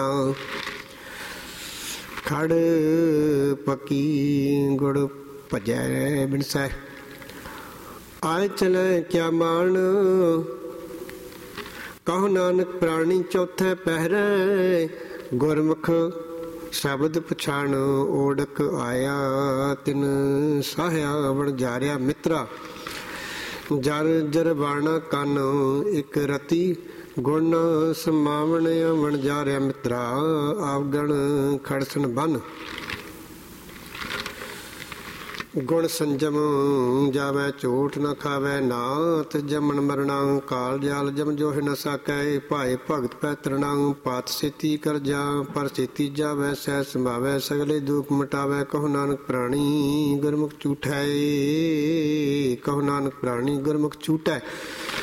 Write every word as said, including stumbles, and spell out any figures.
ਖੜ ਪੱਕੀ ਗੁੜ ਭਜੈ ਬਿਨਸੈ। ਆਏ ਚਲੇ ਕਿਆ ਮਾਣ ਕਹੋ ਨਾਨਕ ਪ੍ਰਾਣੀ ਚੌਥੇ ਪਹਿਰੇ। ਗੁਰਮੁਖ ਸ਼ਬਦ ਪਛਾਣ ਓੜਕ ਆਇਆ ਤਿਨ ਸਾਹਿਆ ਵਣਜਾਰਿਆ ਮਿੱਤਰਾ। ਜਰ ਜਰ ਬਾਣਾ ਕੰਨ ਇੱਕ ਰਤੀ ਗੁਣ ਸਮਾਵਣ ਵਣਜਾਰਿਆ ਮਿੱਤਰਾ। ਆਵਗਣ ਖੜਸਨ ਬੰਨ ਗੁਣ ਸੰਜਮ ਜਾਵੈ ਝੂਠ ਨ ਖਾਵੈ ਨਾਥ। ਜਮਨ ਮਰਣਾ ਕਾਲ ਜਾਲ ਜਮ ਜੋਹਿ ਨ ਸਾਕੈ। ਭਾਏ ਭਗਤ ਪੈ ਤਰਣਾ ਪਾਤ ਸੇਤੀ ਕਰ ਜਾ। ਪਰ ਸੇਤੀ ਜਾਵੈ ਸਹਿ ਸੰਭਾਵੈ ਸਗਲੇ ਦੁਖ ਮਟਾਵੈ। ਕਹੋ ਨਾਨਕ ਪ੍ਰਾਣੀ ਗੁਰਮੁਖ ਝੂਠੈ। ਕਹੋ ਨਾਨਕ ਪ੍ਰਾਣੀ ਗੁਰਮੁਖ ਝੂਠੈ।